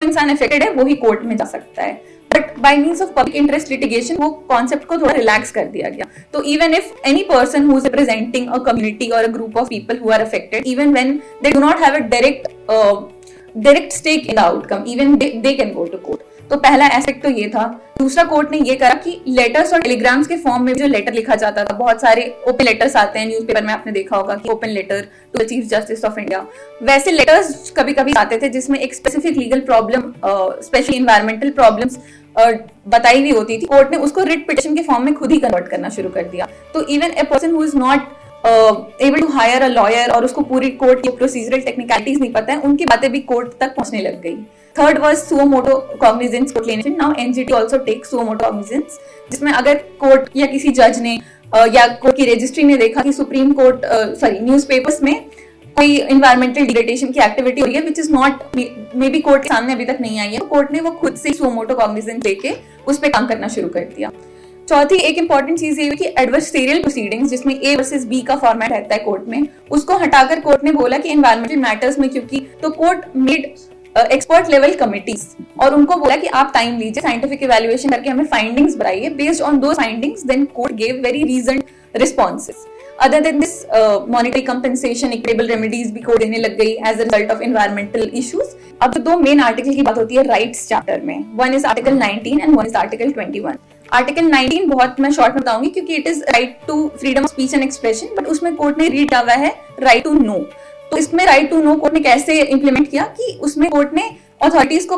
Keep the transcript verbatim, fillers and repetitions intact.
इंसान अफेक्टेड है वो ही कोर्ट में जा सकता है, but by means of public interest litigation वो कॉन्सेप्ट को थोड़ा रिलैक्स कर दिया गया. तो even if any person who is representing a community और a group of people who are affected, even when they do not have a direct direct stake in the outcome, even they can go to court. तो पहला aspect तो ये था. दूसरा, court ने ये करा कि लेटर्स और टेलीग्राम्स के फॉर्म में जो लेटर लिखा जाता था, बहुत सारे ओपन लेटर्स आते हैं न्यूज़पेपर में, आपने देखा होगा कि open letter to the chief justice of India, वैसे लेटर्स कभी कभी आते थे जिसमें एक specific legal problem, specially environmental problems बताई हुई होती थी. कोर्ट ने उसको रिट पिटिशन के फॉर्म में खुद ही कन्वर्ट करना शुरू कर दिया. तो even a person who is not able to hire a lawyer और उसको पूरी कोर्ट की प्रोसीजरल टेक्निकलिटीज नहीं पता है, उनकी बातें भी कोर्ट तक पहुंचने लग गई. Third was suo motu cognizance court. Now NGT also take suo motu cognizance, जिसमें अगर कोर्ट या किसी जज ने uh, या कोर्ट की रजिस्ट्री ने देखा कि सुप्रीम कोर्ट सॉरी न्यूज़पेपर्स में कोई इन्वायरमेंटल डिग्रेडेशन की एक्टिविटी हो रही है which is not may be court के सामने अभी तक नहीं आई है, तो कोर्ट ने वो खुद से सुओ मोटो कॉग्निजेंस लेके उस पर काम करना शुरू कर दिया. चौथी एक इंपॉर्टेंट चीज ये कि एडवर्सरियल प्रोसीडिंग्स, जिसमें ए वर्सेस बी का फॉर्मेट रहता है कोर्ट में, उसको हटाकर कोर्ट ने बोला कि एनवायरमेंटल मैटर्स में, क्योंकि तो court made expert level committees और उनको बोला कि आप टाइम लीजिए, साइंटिफिक इवैल्यूएशन करके हमें फाइंडिंग्स बताइए. बेस्ड ऑन दो findings then court gave very रीजन्ड responses. Other than this monetary compensation, equitable remedies भी कोर्ट देने लग गई as a result of environmental issues. अब दो मेन आर्टिकल की बात होती है राइट्स चैप्टर में. One is article nineteen and one is article twenty one. Article nineteen बहुत मैं शॉर्ट में बताऊंगी क्योंकि it is right to freedom of speech and expression, but उसमें कोर्ट ने रीड हुआ है राइट टू नो. तो इसमें राइट टू नो कोर्ट ने कैसे इंप्लीमेंट किया कि उसमें कोर्ट ने अथॉरिटीज को